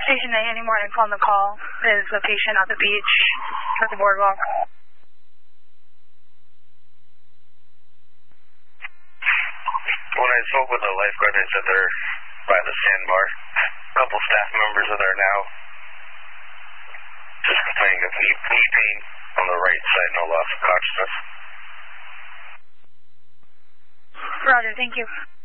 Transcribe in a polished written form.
Station 8, any more info on the call? Is the patient at the beach, at the boardwalk? When I spoke with the lifeguard, they said they're by the sandbar. A couple staff members are there now. Just complaining of knee pain on the right side, no loss of consciousness. Roger, thank you.